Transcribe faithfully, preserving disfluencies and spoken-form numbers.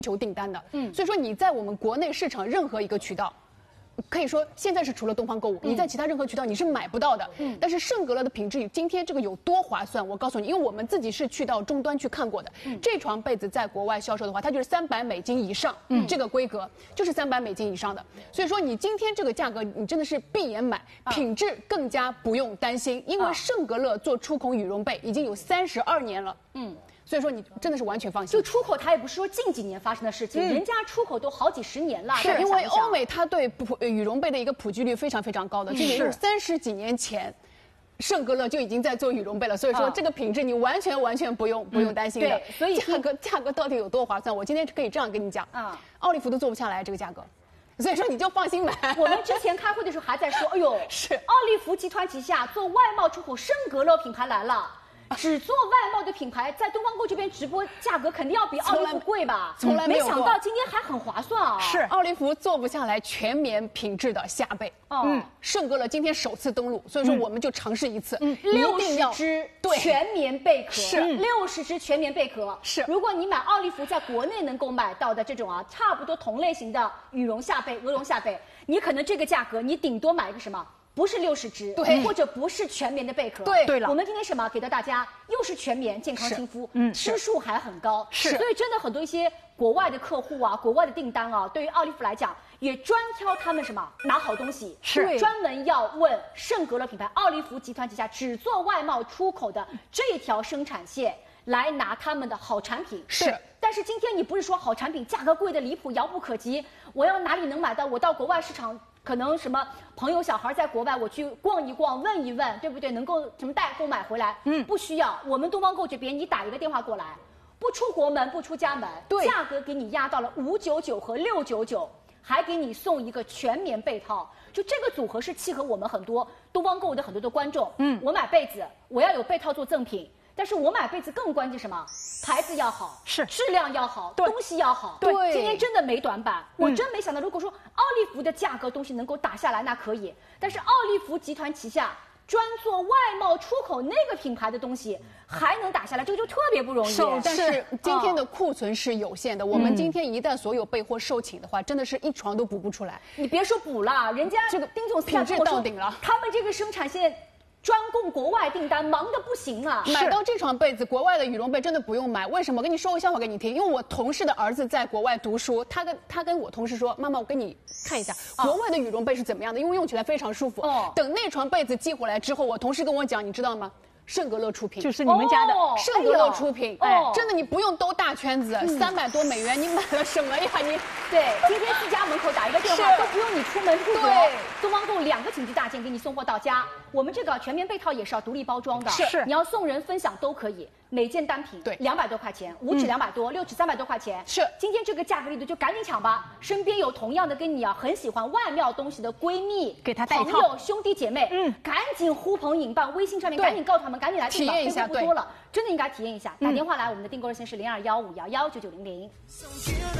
求订单的。嗯，所以说你在我们国内市场任何一个渠道。 可以说，现在是除了东方购物，嗯、你在其他任何渠道你是买不到的。嗯，但是圣格勒的品质，今天这个有多划算？我告诉你，因为我们自己是去到终端去看过的。嗯，这床被子在国外销售的话，它就是三百美金以上，嗯，这个规格就是三百美金以上的。所以说，你今天这个价格，你真的是闭眼买，啊、品质更加不用担心，因为圣格勒做出口羽绒被已经有三十二年了。嗯。 所以说你真的是完全放心。 就出口，它也不是说近几年发生的事情，嗯、人家出口都好几十年了。 是因为欧美它对普羽绒被的一个普及率非常非常高的，就也就是三十几年前，圣格勒就已经在做羽绒被了。所以说这个品质你完全完全不用、嗯、不用担心的。 对，所以价格价格到底有多划算？我今天可以这样跟你讲啊，奥利芙都做不下来这个价格。 所以说你就放心买。 我们之前开会的时候还在说，哎呦， 是奥利芙集团旗下做外贸出口圣格勒品牌来了。 只做外贸的品牌，在东方购这边直播价格肯定要比奥利芙贵吧？ 从来没有没想到今天还很划算啊！ 是奥利芙做不下来全棉品质的夏被。哦，嗯，圣格勒今天首次登陆，所以说我们就尝试一次。嗯， 六十只全棉贝壳， 是六十只全棉贝壳。 是， 如果你买奥利芙在国内能够买到的这种啊，差不多同类型的羽绒夏被、鹅绒夏被，你可能这个价格，你顶多买一个什么？ 不是六十只， 对， 或者不是全棉的贝壳， 对， 对了。我们今天什么给到大家，又是全棉健康亲肤，嗯，支数还很高， 是。 所以真的很多一些国外的客户啊，国外的订单啊，对于奥利芙来讲，也专挑他们什么拿好东西， 是专门要问圣格勒品牌奥利芙集团旗下只做外贸出口的这一条生产线。 来拿他们的好产品是， 但是今天你不是说好产品价格贵的离谱遥不可及，我要哪里能买到？我到国外市场，可能什么朋友小孩在国外，我去逛一逛，问一问，对不对？能够什么代购买回来？嗯，不需要。我们东方购这边，你打一个电话过来，不出国门，不出家门， 对， 价格给你压到了五九九和六九九，还给你送一个全棉被套。 就这个组合是契合我们很多东方购的很多的观众。嗯，我买被子，我要有被套做赠品。 但是我买被子更关键什么？牌子要好， 是质量要好，东西要好。 对， 今天真的没短板。嗯、我真没想到，如果说奥利芙的价格东西能够打下来，那可以。但是奥利芙集团旗下专做外贸出口那个品牌的东西还能打下来，这个就特别不容易。 但是今天的库存是有限的，嗯、我们今天一旦所有备货售罄的话，真的是一床都补不出来。 你别说补了，人家这个丁总品质到顶了， 他们这个生产线。 专供国外订单，忙得不行啊！ 买到这床被子，国外的羽绒被真的不用买。为什么？我跟你说个笑话给你听。因为我同事的儿子在国外读书，他跟他跟我同事说：“妈妈，我给你看一下国外的羽绒被是怎么样的，因为用起来非常舒服。”哦。等那床被子寄回来之后，我同事跟我讲，你知道吗？ 圣格勒出品， 就是你们家的哦、 圣格勒出品， 哎， 哎真的你不用兜大圈子，三百、嗯、多美元你买了什么呀？你对，今天自家门口打一个电话都不用你出门出国，东方购两个紧急大件给你送货到家。我们这个全棉被套也是要独立包装的， 是你要送人分享都可以，每件单品对两百多块钱，五尺两百多，六尺三百多块钱。 是今天这个价格力度就赶紧抢吧，身边有同样的跟你啊很喜欢外贸东西的闺蜜， 给她带一套， 朋友兄弟姐妹，嗯，赶紧呼朋引伴，微信上面赶紧告诉他们，赶紧来体验一下， 不多了，真的应该体验一下。打电话来，我们的订购热线是零二幺五幺幺九九零零。